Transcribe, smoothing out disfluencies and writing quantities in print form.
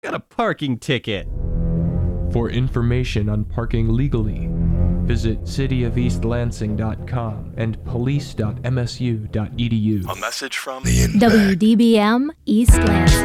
Got a parking ticket. For information on parking legally, visit cityofelastlansing.com and police.msu.edu. A message from WDBM East Lansing.